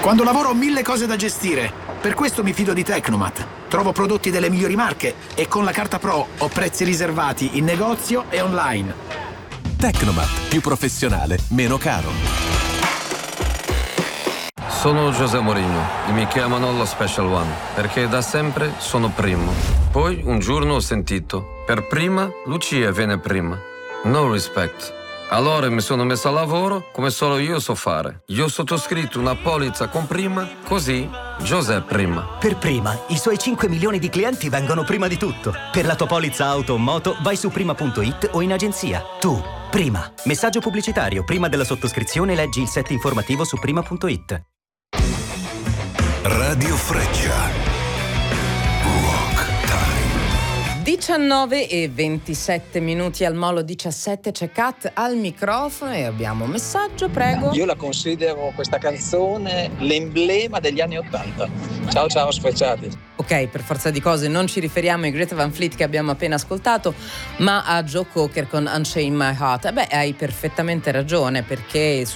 Quando lavoro ho 1000 cose da gestire. Per questo mi fido di Tecnomat. Trovo prodotti delle migliori marche e con la carta Pro ho prezzi riservati in negozio e online. Tecnomat, più professionale, meno caro. Sono José Mourinho e mi chiamano lo Special One perché da sempre sono primo. Poi un giorno ho sentito: per prima Lucia viene prima. No respect. Allora mi sono messo a lavoro come solo io so fare. Io ho sottoscritto una polizza con prima, così José prima. Per prima, i suoi 5 milioni di clienti vengono prima di tutto. Per la tua polizza auto o moto vai su prima.it o in agenzia. Tu, prima. Messaggio pubblicitario. Prima della sottoscrizione leggi il set informativo su prima.it. Radio Freccia. 19:27 al Molo 17, c'è Kat al microfono e abbiamo un messaggio, prego. Io la considero questa canzone l'emblema degli anni '80. Ciao ciao sfrecciati. Ok, per forza di cose non ci riferiamo a Greta Van Fleet che abbiamo appena ascoltato, ma a Joe Cocker con Unchain My Heart. Beh, hai perfettamente ragione, perché